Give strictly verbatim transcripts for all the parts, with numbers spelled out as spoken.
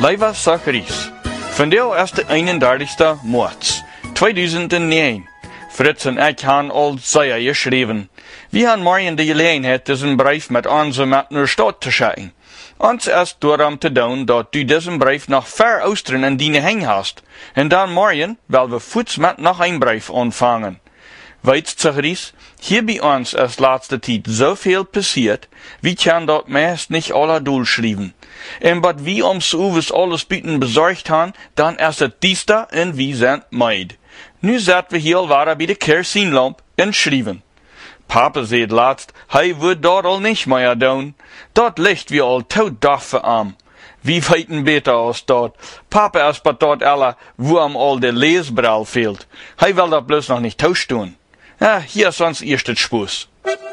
Leiva Zacharias. Vandaag is de eenendertigste maart, tweeduizendnegen. Fritz en ik hebben al zeer geschreven. We hebben morgen de gelegenheid deze brief met onze met naar stad te schicken. Ons is daarom te doen dat u deze brief nog ver oosteren in die hang hast. En dan morgen wel we voets met nog een brief ontvangen. Weet Zacharias, hier bij ons is laatste tijd zoveel passiert, wie kan dat meest niet alle doorschrijven. En wat wie ons overs alles buiten bezorgd hebben, dan is het dieste en wie zijn meid. Nu zaten we hier waren bij de kersenlamp en schrijven. Papa zei laatst, hij wordt dat al niet meer doen. Dat ligt wie al tot dag voor am. Wie weten beter als dat. Papa is bij dat alle, wo am al de leesbril fehlt. Hij wil dat bloß nog niet tausch doen. Ja, hier ist ons eerste Spuss.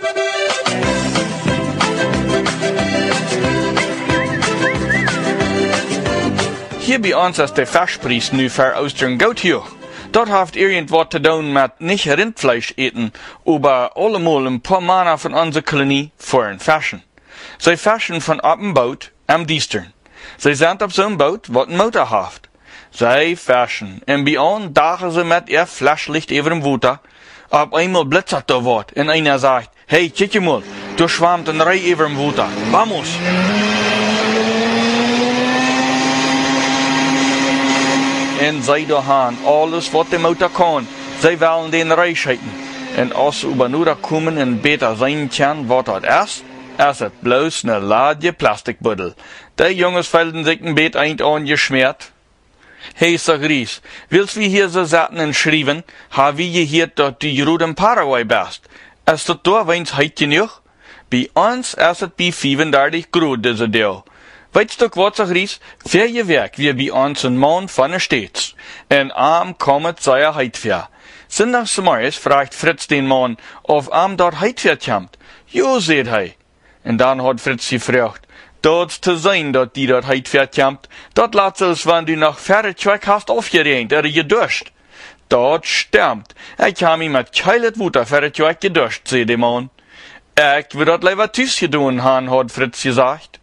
Hier bij ons is de Verspreis nu ver Oostern goud hoch. Dat heeft irgendwas te doen met niet Rindfleisch eten, aber allemal een paar mannen van onze kolonie voor een fashion. Zij fashion van op een boot am Diestern. Zij zijn op zo'n boot wat een motor heeft. Zij fashion en bij ons dagen ze met ihr Flashlicht over een water. Op eenmaal blitzert er wat en einer sagt, hey, kijk je mal, du schwammt een rij over een water. Vamos! En zij doorgaan alles wat de motor kan. Zij willen den rij schieten. En als ze über nodig komen en beter zijn kan wat dat is, is het bloos een laadje plasticbuddel. Die jongens velden zich een beet eind aangesmeerd. Hey Zacharias, willst wie hier so zaten en schrijven, ha wie je hier dat die Rode in Paraguay best? Is dat daar weins heit genoeg? Bij ons is het bij vierendertig graden deze deel. Weet je wat, Zacharias? Voor je werk weer bij ons een man van de steeds. En am kommet zeer heitver. Zondags morgens vraagt Fritz den man, of am dort heitver komt. Jo, zegt hij. En dan had Fritz gevraagd, dat te zijn dat die dat heitver komt, dat laat zelfs wanneer du nog verre Zweck hast aufgereint, er geduscht. Dat stimmt. Ik heb me met keilet water verre Zweck geduscht, zei de man. Ik wil dat liever thuis gedaan haben, had Fritz gesagt.